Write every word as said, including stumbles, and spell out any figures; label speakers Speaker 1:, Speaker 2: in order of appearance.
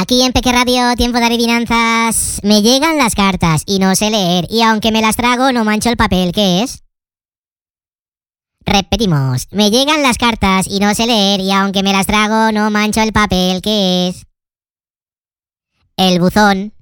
Speaker 1: Aquí en Peque Radio, tiempo de adivinanzas. Me llegan las cartas y no sé leer, y aunque me las trago no mancho el papel. ¿Qué es? Repetimos. Me llegan las cartas y no sé leer, y aunque me las trago no mancho el papel. ¿Qué es? El buzón.